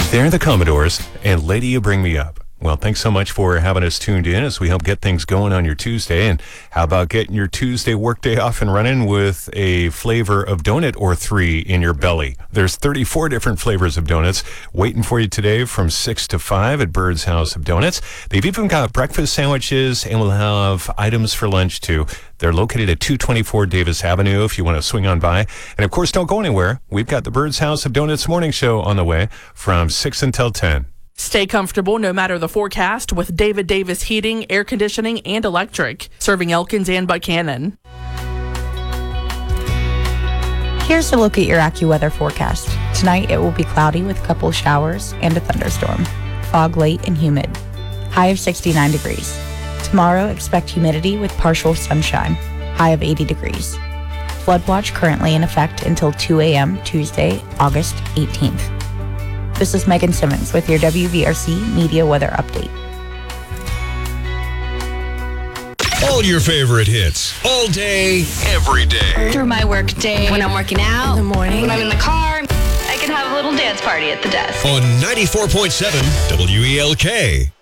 They're the Commodores, and Lady You Bring Me Up. Well, thanks so much for having us tuned in as we help get things going on your Tuesday. And how about getting your Tuesday workday off and running with a flavor of donut or three in your belly? There's 34 different flavors of donuts waiting for you today from 6 to 5 at Bird's House of Donuts. They've even got breakfast sandwiches, and we'll have items for lunch, too. They're located at 224 Davis Avenue if you want to swing on by. And, of course, don't go anywhere. We've got the Bird's House of Donuts morning show on the way from 6 until 10. Stay comfortable no matter the forecast with David Davis Heating, Air Conditioning, and Electric, serving Elkins and Buchanan. Here's a look at your AccuWeather forecast. Tonight it will be cloudy with a couple showers and a thunderstorm. Fog late and humid. High of 69 degrees. Tomorrow expect humidity with partial sunshine. High of 80 degrees. Flood watch currently in effect until 2 a.m. Tuesday, August 18th. This is Megan Simmons with your WVRC Media Weather Update. All your favorite hits, all day, every day. Through my work day, when I'm working out, in the morning, when I'm in the car, I can have a little dance party at the desk. On 94.7 WELK.